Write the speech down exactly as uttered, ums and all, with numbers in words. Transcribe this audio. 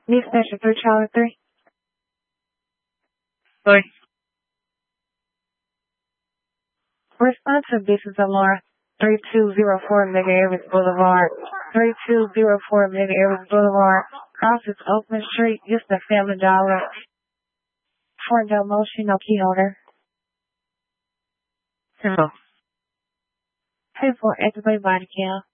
News station three, Charlie three. Sorry. Response to Business Alarm. three two zero four Mega Airways Boulevard. three two zero four Mega Airways Boulevard. Crosses Oakland Street, Houston Family Dollar. For no motion, no key holder. Hello. Pay for activate body cam.